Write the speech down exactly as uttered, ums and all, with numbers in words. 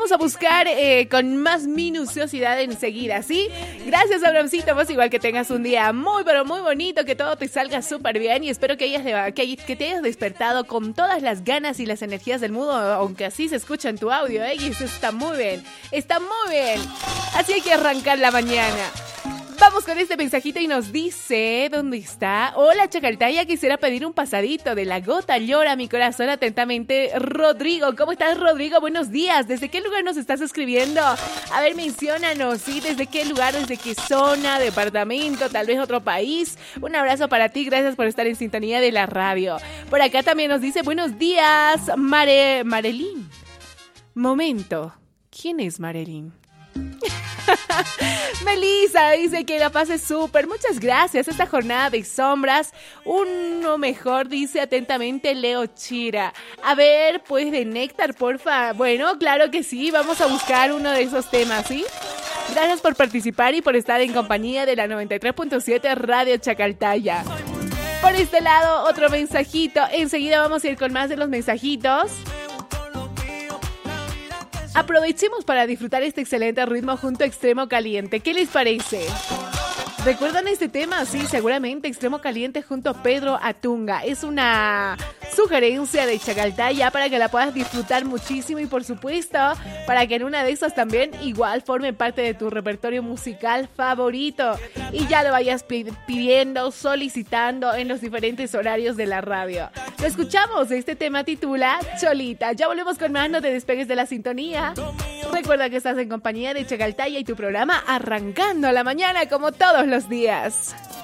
vamos a buscar eh, con más minuciosidad enseguida, ¿sí? Gracias, Abrahamcito, pues igual que tengas un día muy, pero muy bonito, que todo te salga súper bien y espero que, hayas, que, que te hayas despertado con todas las ganas y las energías del mundo, aunque así se escucha en tu audio, ¿eh? Y eso está muy bien, está muy bien. Así hay que arrancar la mañana. Vamos con este mensajito y nos dice, ¿dónde está? Hola, Chacaltaya, quisiera pedir un pasadito de La Gota Llora Mi Corazón. Atentamente, Rodrigo. ¿Cómo estás, Rodrigo? Buenos días. ¿Desde qué lugar nos estás escribiendo? A ver, menciónanos, ¿sí? ¿Desde qué lugar? ¿Desde qué zona? ¿Departamento? ¿Tal vez otro país? Un abrazo para ti. Gracias por estar en sintonía de la radio. Por acá también nos dice, buenos días, Mare... Marelín. Momento. ¿Quién es Marelín? Melissa dice que la pases súper. Muchas gracias. Esta jornada de sombras, uno mejor, dice atentamente Leo Chira. A ver, pues de Néctar, porfa. Bueno, claro que sí. Vamos a buscar uno de esos temas, ¿sí? Gracias por participar y por estar en compañía de la noventa y tres punto siete Radio Chacaltaya. Por este lado, otro mensajito. Enseguida vamos a ir con más de los mensajitos. Aprovechemos para disfrutar este excelente ritmo junto a Extremo Caliente. ¿Qué les parece? ¿Recuerdan este tema? Sí, seguramente. Extremo Caliente junto a Pedro Atunga. Es una sugerencia de Chacaltaya para que la puedas disfrutar muchísimo y, por supuesto, para que en una de esas también igual forme parte de tu repertorio musical favorito y ya lo vayas pidiendo, solicitando en los diferentes horarios de la radio. Lo escuchamos. Este tema titula Cholita. Ya volvemos con más. No te despegues de la sintonía. Recuerda que estás en compañía de Chacaltaya y tu programa Arrancando la Mañana como todos los días.